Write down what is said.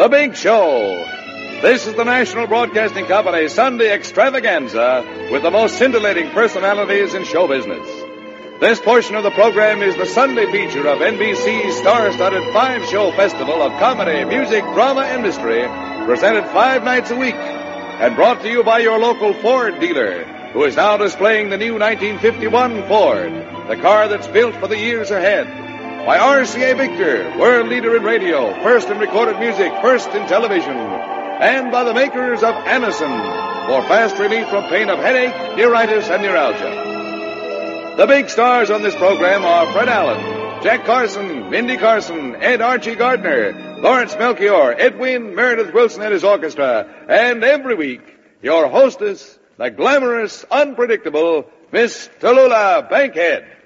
The Big Show. This is the National Broadcasting Company Sunday extravaganza with the most scintillating personalities in show business. This portion of the program is the Sunday feature of NBC's star-studded 5-show festival of comedy, music, drama, and mystery, presented 5 nights a week, and brought to you by your local Ford dealer, who is now displaying the new 1951 Ford, the car that's built for the years ahead. By RCA Victor, world leader in radio, first in recorded music, first in television. And by the makers of Anacin, for fast relief from pain of headache, neuritis, and neuralgia. The big stars on this program are Fred Allen, Jack Carson, Mindy Carson, Ed Archie Gardner, Lawrence Melchior, Edwin Meredith Wilson and his orchestra, and every week, your hostess, the glamorous, unpredictable Miss Tallulah Bankhead.